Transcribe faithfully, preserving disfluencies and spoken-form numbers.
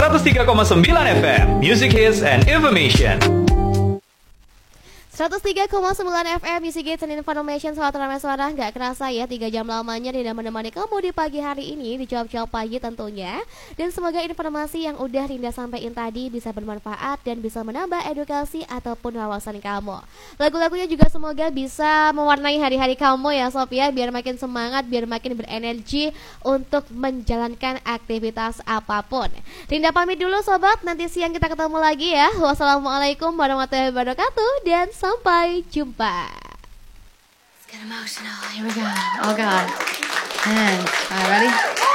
seratus tiga koma sembilan F M, Music Hits and Information. seratus tiga koma sembilan F M Music Hits and Information. Soal ramai suara, gak kerasa ya tiga jam lamanya Dinda menemani kamu di pagi hari ini, di jawab-jawab pagi tentunya. Dan semoga informasi yang udah Dinda sampaikan tadi bisa bermanfaat dan bisa menambah edukasi ataupun wawasan kamu. Lagu-lagunya juga semoga bisa mewarnai hari-hari kamu ya Sob ya, biar makin semangat, biar makin berenergi untuk menjalankan aktivitas apapun. Dinda pamit dulu sobat, nanti siang kita ketemu lagi ya. Wassalamualaikum warahmatullahi wabarakatuh dan sampai jumpa. Let's get emotional. Here we go. Oh God. And, all right, ready?